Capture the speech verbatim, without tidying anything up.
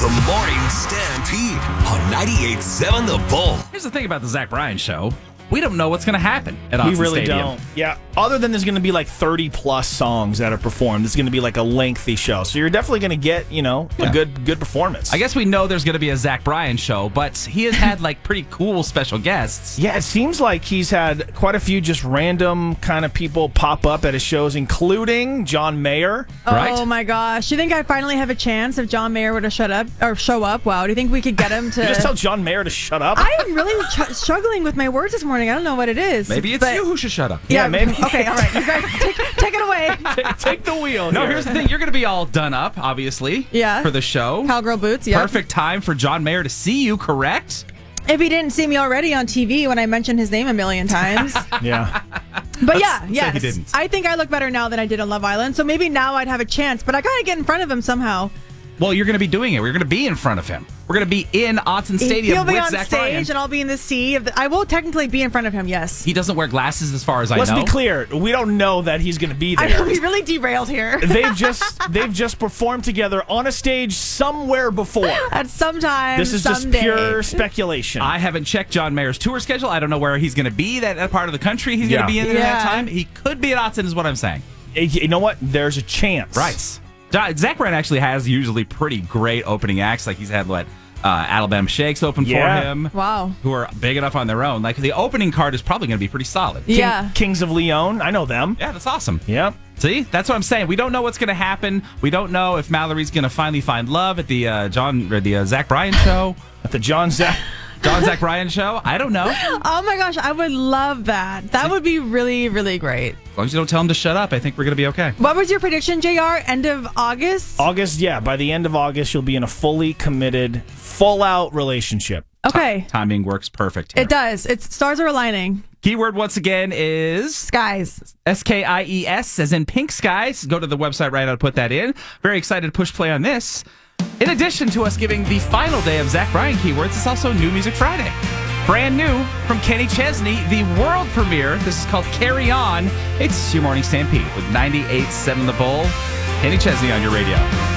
The Morning Stampede on ninety-eight point seven The Bull. Here's the thing about the Zach Bryan show. We don't know what's going to happen at Autzen We really Stadium. don't. Yeah. Other than there's going to be like thirty plus songs that are performed, it's going to be like a lengthy show. So you're definitely going to get, you know, Yeah. a good good performance. I guess we know there's going to be a Zach Bryan show, but he has had like pretty cool special guests. Yeah, it seems like he's had quite a few just random kind of people pop up at his shows, including John Mayer. Right? Oh my gosh! Do you think I finally have a chance if John Mayer were to shut up or show up? Wow! Do you think we could get him to? You just tell John Mayer to shut up. I am really ch- struggling with my words this morning. I don't know what it is. Maybe it's but- you who should shut up. Yeah, maybe. Okay, all right. You guys take, take it away. take, take the wheel. No, here. here's the thing. You're going to be all done up, obviously. Yeah. For the show. Cowgirl boots. Yeah. Perfect time for John Mayer to see you, correct? If he didn't see me already on T V when I mentioned his name a million times. Yeah. But yeah, say yes. he didn't. I think I look better now than I did on Love Island. So maybe now I'd have a chance. But I gotta get in front of him somehow. Well, you're going to be doing it. We're going to be in front of him. We're going to be in Autzen Stadium He'll be with on Zach stage Bryan. and I'll be in the sea. Of the, I will technically be in front of him. Yes. He doesn't wear glasses, as far as I Let's know. be clear. We don't know that he's going to be I there. know we really derailed here. they've just they've just performed together on a stage somewhere before. At some time. This is someday. just pure speculation. I haven't checked John Mayer's tour schedule. I don't know where he's going to be, that, that part of the country he's Yeah. going to be in at that Yeah. time. He could be at Autzen, is what I'm saying. You know what? There's a chance. Right. Jo- Zach Bryan actually has usually pretty great opening acts. Like he's had, what, uh, Alabama Shakes open Yeah. for him. Wow. Who are big enough on their own. Like the opening card is probably going to be pretty solid. King- Yeah. Kings of Leon. I know them. Yeah, that's awesome. Yep. See, that's what I'm saying. We don't know what's going to happen. We don't know if Mallory's going to finally find love at the uh, John or the uh, Zach Bryan show, At the John Zach. John Zach Bryan show. I don't know. As Oh my gosh, I would love that. That would be really, really great. long as you don't tell him to shut up, I think we're going to be okay. What was your prediction, J R? End of August? August, yeah. By the end of August, you'll be in a fully committed, full out relationship. Okay. Timing works perfect here. It does. It's stars are aligning. Keyword once again is Skies. S K I E S, as in pink skies. Go to the website right now to put that in. Very excited to push play on this. In addition to us giving the final day of Zach Bryan keywords, it's also New Music Friday. Brand new from Kenny Chesney, the world premiere. This is called Carry On. It's your morning stampede with ninety-eight point seven The Bull. Kenny Chesney on your radio.